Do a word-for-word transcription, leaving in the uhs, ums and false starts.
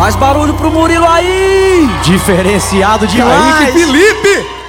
Faz barulho pro Murilo aí! Diferenciado demais! Kaique Felipe!